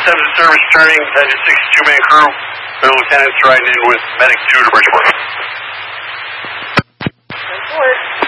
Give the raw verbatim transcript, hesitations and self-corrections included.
seven to service turning, that is sixty-two man crew. The lieutenant's riding in with medic two to Bridgeport. Report.